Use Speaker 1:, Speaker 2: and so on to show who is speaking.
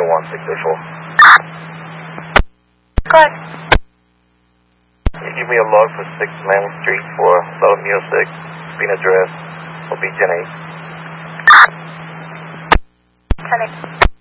Speaker 1: 1604.
Speaker 2: Go ahead.
Speaker 1: Can you give me a log for 6 Main Street for Southern Music, being address will be 10-8.
Speaker 2: 10-8.